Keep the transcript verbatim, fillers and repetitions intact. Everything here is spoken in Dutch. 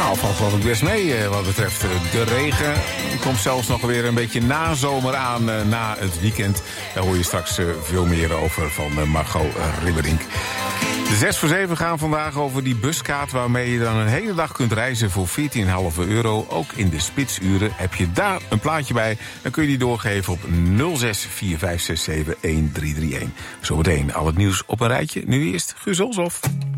Nou, valt geloof ik best mee eh, wat betreft eh, de regen. Er komt zelfs nog weer een beetje nazomer aan eh, na het weekend. Daar hoor je straks eh, veel meer over van eh, Margot eh, Ribberink. De zes voor zeven gaan vandaag over die buskaart waarmee je dan een hele dag kunt reizen voor veertien komma vijf euro. Ook in de spitsuren. Heb je daar een plaatje bij, dan kun je die doorgeven op nul zes vier vijf zes zeven een drie drie een. Zometeen al het nieuws op een rijtje. Nu eerst Guus Olshoff.